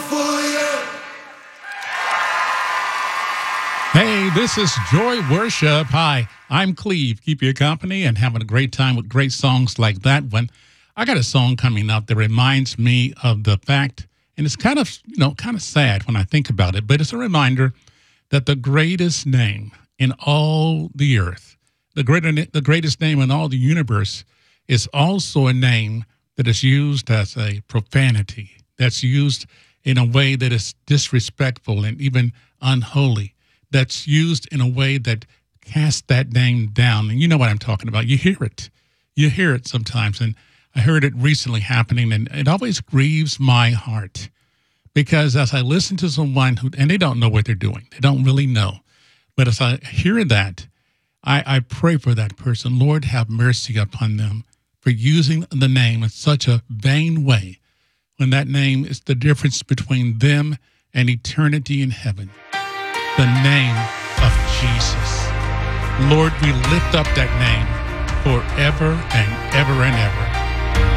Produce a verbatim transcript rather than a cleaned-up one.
Hey, this is Joy Worship. Hi, I'm Cleve. Keep you company and having a great time with great songs like that one. I got a song coming up that reminds me of the fact, and it's kind of, you know, kind of sad when I think about it, but it's a reminder that the greatest name in all the earth, the greater, the greatest name in all the universe, is also a name that is used as a profanity, that's used in a way that is disrespectful and even unholy, that's used in a way that casts that name down. And you know what I'm talking about. You hear it. You hear it sometimes. And I heard it recently happening, and it always grieves my heart because as I listen to someone who, and they don't know what they're doing, they don't really know. But as I hear that, I, I pray for that person. Lord, have mercy upon them for using the name in such a vain way when that name is the difference between them and eternity in heaven. The name of Jesus. Lord, we lift up that name forever and ever and ever.